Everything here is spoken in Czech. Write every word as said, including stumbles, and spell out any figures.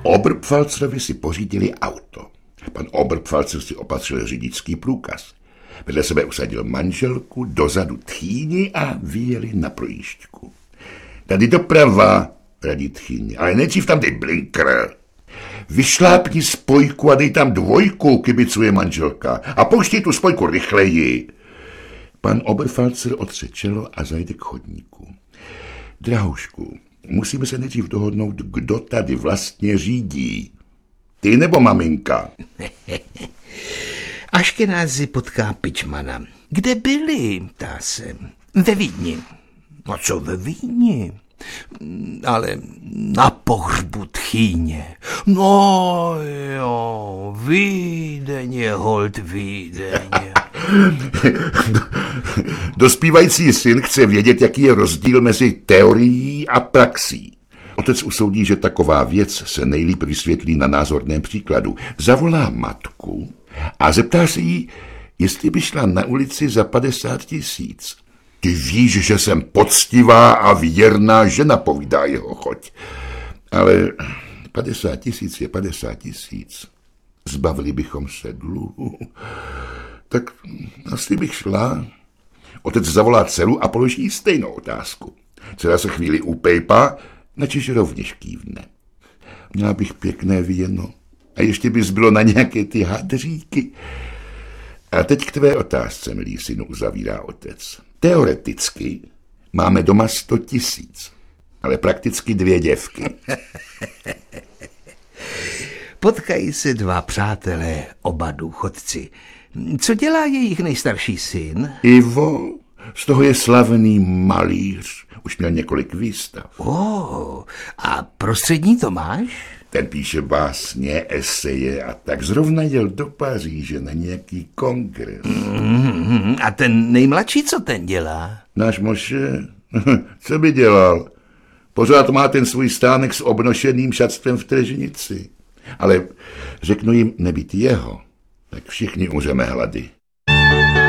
Oberpfalzerovi si pořídili auto. Pan Oberpfalzer si opatřil řidičský průkaz. Vedle sebe usadil manželku, dozadu tchýni a vyjeli na projížďku. Tady doprava, radí tchýni, ale nejdřív tam dej blinker. Vyšlápni spojku a dej tam dvojku, kibicuje manželka. A pouštěj tu spojku rychleji. Pan Oberpfalzer otře čelo a zajde k chodníku. Drahoušku, musíme se nejdřív dohodnout, kdo tady vlastně řídí. Ty nebo maminka? Aškenázi potká pičmana. Kde byli, ptá se. Ve Vídni. No co ve Vídni? Ale na pohřbu tchýně. No jo, Vídeň je holt Vídeň. Dospívající syn chce vědět, jaký je rozdíl mezi teorií a praxí. Otec usoudí, že taková věc se nejlíp vysvětlí na názorném příkladu. Zavolá matku a zeptá se jí, jestli by šla na ulici za padesát tisíc. Ty víš, že jsem poctivá a věrná žena, povídá jeho choť. Ale padesát tisíc je padesát tisíc. Zbavili bychom se dluhu. Tak asi bych šla. Otec zavolá dceru a položí stejnou otázku. Dcera se chvíli upejpá, načež rovněž kývne. Měla bych pěkné víno. A ještě by zbylo na nějaké ty hadříky. A teď k tvé otázce, milý synu, uzavírá otec. Teoreticky máme doma sto tisíc, ale prakticky dvě děvky. Potkají se dva přátelé, oba důchodci. Co dělá jejich nejstarší syn? Ivo, z toho je slavný malíř, už měl několik výstav. Oh, a prostřední Tomáš? Ten píše básně, eseje a tak zrovna jel do Paříže na nějaký kongres. Mm, a ten nejmladší, co ten dělá? Náš Moše, co by dělal? Pořád má ten svůj stánek s obnošeným šatstvem v tržnici. Ale řeknu jim, nebýt jeho, tak všichni umřeme hlady.